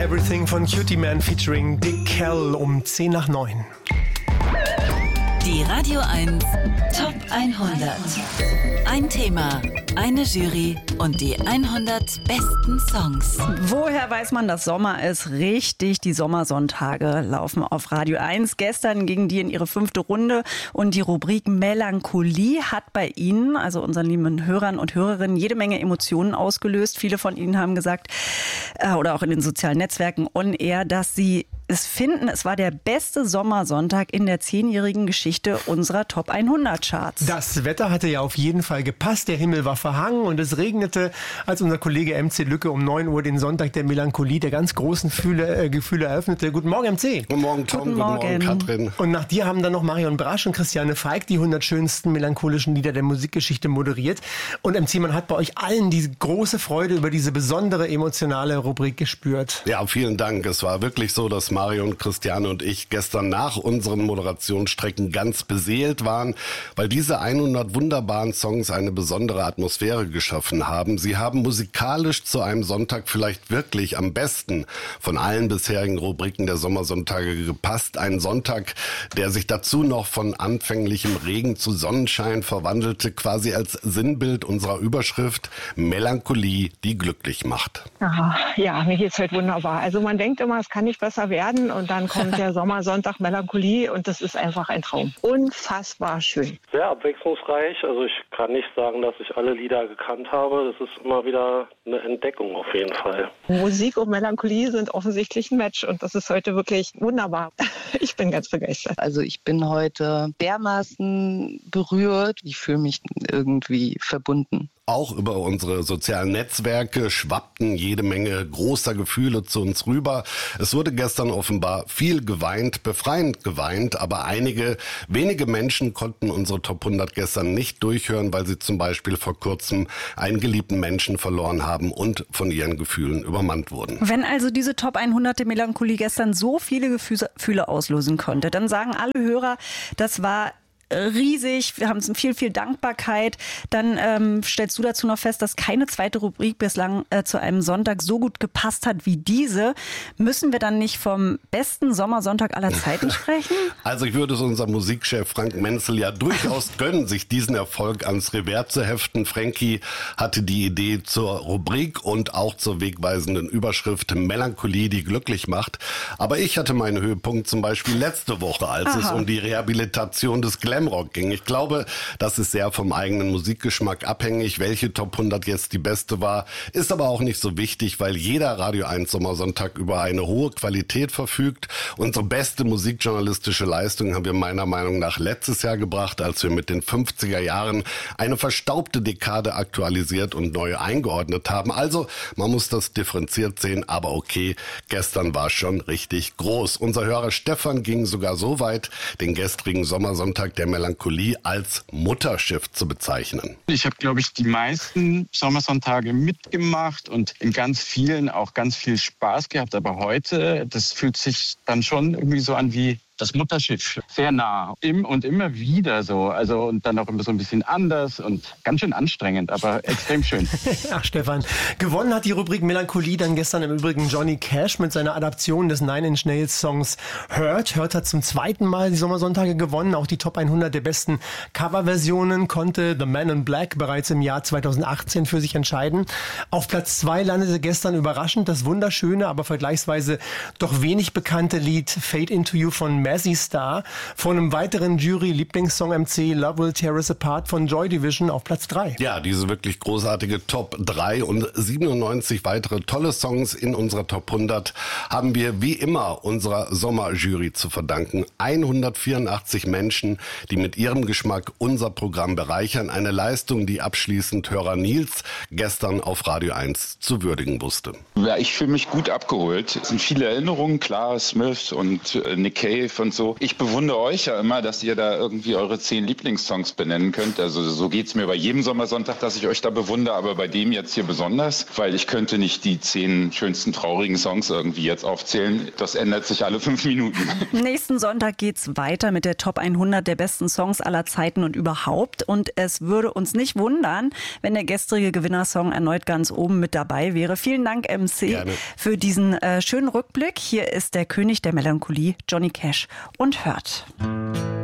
Everything von Cutie Man featuring Dick Kell um 10 nach 9. Die Radio 1 Top 100. Ein Thema, eine Jury und die 100 besten Songs. Woher weiß man, dass Sommer ist? Richtig, die Sommersonntage laufen auf Radio 1. Gestern ging die in ihre 5. Runde und die Rubrik Melancholie hat bei Ihnen, also unseren lieben Hörern und Hörerinnen, jede Menge Emotionen ausgelöst. Viele von Ihnen haben gesagt, oder auch in den sozialen Netzwerken on air, dass sie es finden, es war der beste Sommersonntag in der 10-jährigen Geschichte unserer Top 100 Charts. Das Wetter hatte ja auf jeden Fall gepasst. Der Himmel war verhangen und es regnete, als unser Kollege MC Lücke um 9 Uhr den Sonntag der Melancholie, der ganz großen Gefühle eröffnete. Guten Morgen, MC. Guten Morgen, Tom. Guten Morgen, Katrin. Und nach dir haben dann noch Marion Brasch und Christiane Falk die 100 schönsten melancholischen Lieder der Musikgeschichte moderiert. Und MC, man hat bei euch allen die große Freude über diese besondere emotionale Rubrik gespürt. Ja, vielen Dank. Es war wirklich so, dass Marion, Christiane und ich gestern nach unseren Moderationsstrecken ganz beseelt waren, weil diese 100 wunderbaren Songs eine besondere Atmosphäre geschaffen haben. Sie haben musikalisch zu einem Sonntag vielleicht wirklich am besten von allen bisherigen Rubriken der Sommersonntage gepasst. Ein Sonntag, der sich dazu noch von anfänglichem Regen zu Sonnenschein verwandelte, quasi als Sinnbild unserer Überschrift Melancholie, die glücklich macht. Aha, ja, mir geht's heute wunderbar. Also man denkt immer, es kann nicht besser werden und dann kommt der Sommersonntag Melancholie und das ist einfach ein Traum. Unfassbar schön. Sehr abwechslungsreich. Also ich kann nicht sagen, dass ich alle Lieder gekannt habe. Das ist immer wieder eine Entdeckung auf jeden Fall. Musik und Melancholie sind offensichtlich ein Match und das ist heute wirklich wunderbar. Ich bin ganz begeistert. Also ich bin heute dermaßen berührt. Ich fühle mich irgendwie verbunden. Auch über unsere sozialen Netzwerke schwappten jede Menge großer Gefühle zu uns rüber. Es wurde gestern offenbar viel geweint, befreiend geweint, aber wenige Menschen konnten unsere Top 100 gestern nicht durchhören, weil sie zum Beispiel vor kurzem einen geliebten Menschen verloren haben und von ihren Gefühlen übermannt wurden. Wenn also diese Top 100 der Melancholie gestern so viele Gefühle auslösen konnte, dann sagen alle Hörer, das war riesig, wir haben viel, viel Dankbarkeit. Dann stellst du dazu noch fest, dass keine zweite Rubrik bislang zu einem Sonntag so gut gepasst hat wie diese. Müssen wir dann nicht vom besten Sommersonntag aller Zeiten sprechen? Also ich würde es unserem Musikchef Frank Menzel ja durchaus gönnen, sich diesen Erfolg ans Revers zu heften. Frankie hatte die Idee zur Rubrik und auch zur wegweisenden Überschrift Melancholie, die glücklich macht. Aber ich hatte meinen Höhepunkt zum Beispiel letzte Woche, als es um die Rehabilitation des Glamrock ging. Ich glaube, das ist sehr vom eigenen Musikgeschmack abhängig. Welche Top 100 jetzt die beste war, ist aber auch nicht so wichtig, weil jeder Radio 1 Sommersonntag über eine hohe Qualität verfügt. Unsere beste musikjournalistische Leistung haben wir meiner Meinung nach letztes Jahr gebracht, als wir mit den 50er Jahren eine verstaubte Dekade aktualisiert und neu eingeordnet haben. Also, man muss das differenziert sehen, aber okay, gestern war schon richtig groß. Unser Hörer Stefan ging sogar so weit, den gestrigen Sommersonntag der Melancholie als Mutterschiff zu bezeichnen. Ich habe, glaube ich, die meisten Sommersonntage mitgemacht und in ganz vielen auch ganz viel Spaß gehabt. Aber heute, das fühlt sich dann schon irgendwie so an wie das Mutterschiff, sehr nah. Und immer wieder so. Also und dann auch immer so ein bisschen anders und ganz schön anstrengend, aber extrem schön. Ach Stefan, gewonnen hat die Rubrik Melancholie dann gestern im Übrigen Johnny Cash mit seiner Adaption des Nine Inch Nails Songs Hurt. Hurt hat zum zweiten Mal die Sommersonntage gewonnen. Auch die Top 100 der besten Coverversionen konnte The Man in Black bereits im Jahr 2018 für sich entscheiden. Auf Platz 2 landete gestern überraschend das wunderschöne, aber vergleichsweise doch wenig bekannte Lied Fade Into You von Mazzy Star, von einem weiteren Jury-Lieblingssong MC Love Will Tear Us Apart von Joy Division auf Platz 3. Ja, diese wirklich großartige Top 3 und 97 weitere tolle Songs in unserer Top 100 haben wir wie immer unserer Sommerjury zu verdanken. 184 Menschen, die mit ihrem Geschmack unser Programm bereichern. Eine Leistung, die abschließend Hörer Nils gestern auf Radio 1 zu würdigen wusste. Ja, ich fühle mich gut abgeholt. Es sind viele Erinnerungen, klar, Smith und Nick Cave und so. Ich bewundere euch ja immer, dass ihr da irgendwie eure 10 Lieblingssongs benennen könnt. Also so geht's mir bei jedem Sommersonntag, dass ich euch da bewundere, aber bei dem jetzt hier besonders, weil ich könnte nicht die 10 schönsten traurigen Songs irgendwie jetzt aufzählen. Das ändert sich alle 5 Minuten. Nächsten Sonntag geht's weiter mit der Top 100 der besten Songs aller Zeiten und überhaupt. Und es würde uns nicht wundern, wenn der gestrige Gewinnersong erneut ganz oben mit dabei wäre. Vielen Dank, MC, Gerne. für diesen schönen Rückblick. Hier ist der König der Melancholie, Johnny Cash, und hört.